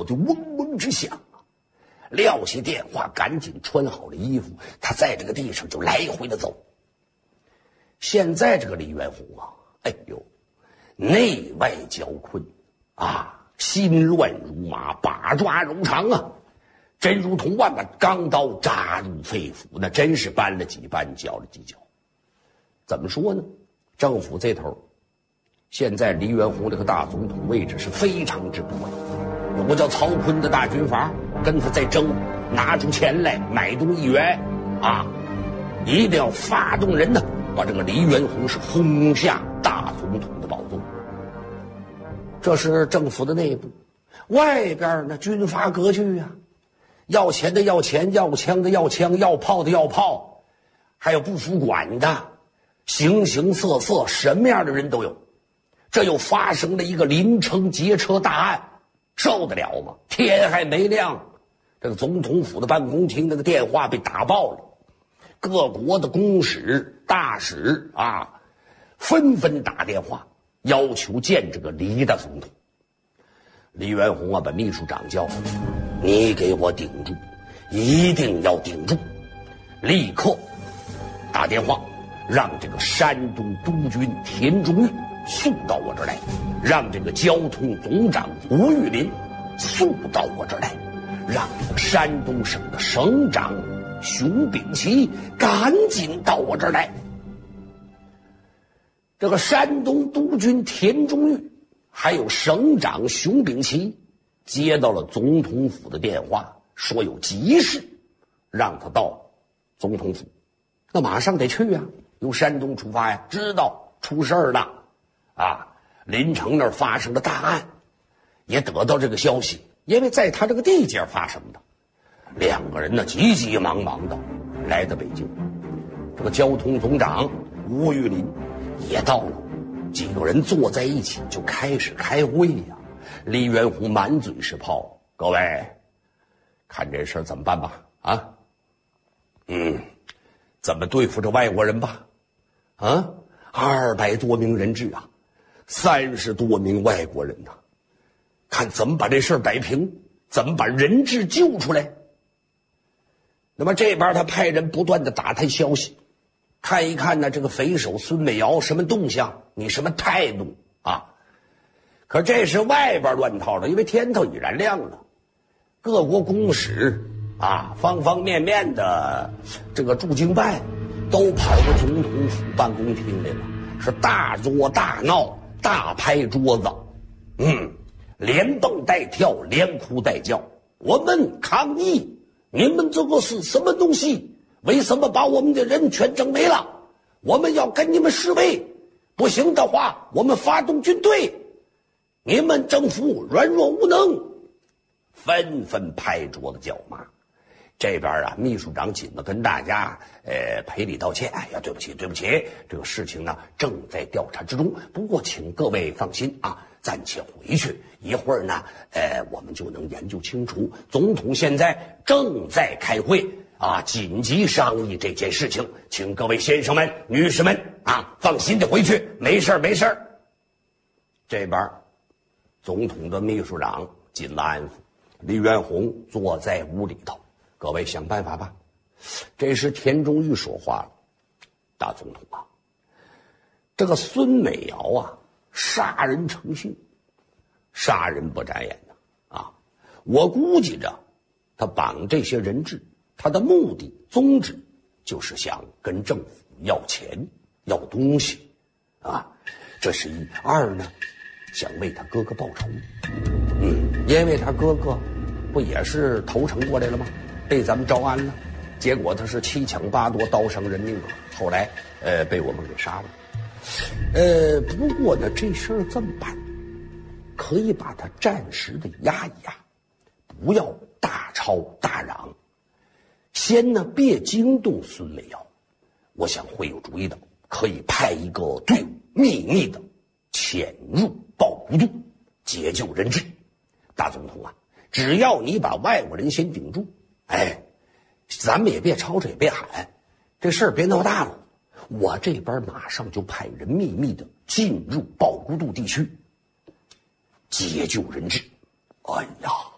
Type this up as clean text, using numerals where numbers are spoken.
就嗡嗡直响啊！撂下电话，赶紧穿好了衣服，他在这个地上就来回的走。现在这个李元洪啊，哎呦，内外交困啊，心乱如麻，把抓如常啊，真如同万把钢刀扎入肺腑，那真是搬了几搬，搅了几搅。怎么说呢？政府这头现在黎元洪这个大总统位置是非常之不稳，有个叫曹锟的大军阀跟他在争，拿出钱来买动议员啊，一定要发动人呢，把这个黎元洪是轰下大总统的宝座。这是政府的内部，外边呢军阀割据啊，要钱的要钱，要枪的要枪，要炮的要炮，还有不服管的，形形色色，什么样的人都有。这又发生了一个临城劫车大案，受得了吗？天还没亮，这个总统府的办公厅那个电话被打爆了，各国的公使大使啊，纷纷打电话要求见这个黎大总统。黎元洪啊，把秘书长叫来，你给我顶住，一定要顶住，立刻打电话让这个山东督军田中玉送到我这儿来，让这个交通总长吴玉林送到我这儿来，让这个山东省的省长熊丙奇赶紧到我这儿来。这个山东督军田中玉还有省长熊丙奇接到了总统府的电话，说有急事让他到总统府。那马上得去啊，由山东出发呀，知道出事儿了啊，临城那儿发生了大案，也得到这个消息，因为在他这个地界发生的。两个人呢急急忙忙的来到北京，这个交通总长吴玉林也到了，几个人坐在一起就开始开会呀。黎元洪满嘴是炮，各位看这事儿怎么办吧？啊，怎么对付这外国人吧？啊，200多名人质啊，30多名外国人呐，看怎么把这事儿摆平，怎么把人质救出来。那么这边他派人不断的打探消息，看一看呢这个匪首孙美瑶什么动向，你什么态度啊？可这是外边乱套了，因为天头已然亮了，各国公使啊，方方面面的这个驻京办都跑到总统府办公厅来了，是大作大闹，大拍桌子，连蹦带跳，连哭带叫，我们抗议，你们这个是什么东西？为什么把我们的人全整没了？我们要跟你们示威，不行的话我们发动军队，你们政府软弱无能，纷纷拍桌子叫骂。这边啊，秘书长紧的跟大家赔礼道歉，哎呀，对不起，对不起，这个事情呢正在调查之中，不过请各位放心啊，暂且回去，一会儿呢我们就能研究清楚。总统现在正在开会啊，紧急商议这件事情，请各位先生们女士们啊放心的回去，没事没事。这边总统的秘书长紧了安抚，黎元洪坐在屋里头，各位想办法吧。这时田中玉说话了，大总统啊，这个孙美瑶啊杀人成性，杀人不眨眼的啊，我估计着他绑这些人质，他的目的宗旨就是想跟政府要钱要东西啊，这是一。二呢，想为他哥哥报仇，因为他哥哥不也是投诚过来了吗？被咱们招安了，结果他是7抢8夺，刀伤人命啊，后来被我们给杀了。不过呢，这事儿这么办，可以把他暂时的压一压，不要大吵大嚷，先呢别惊动孙美瑶，我想会有主意的，可以派一个队伍秘密的潜入鲍谷渡，解救人质。大总统啊，只要你把外国人先顶住，咱们也别吵吵也别喊，这事儿别闹大了，我这边马上就派人秘密的进入鲍谷渡地区解救人质。哎呀，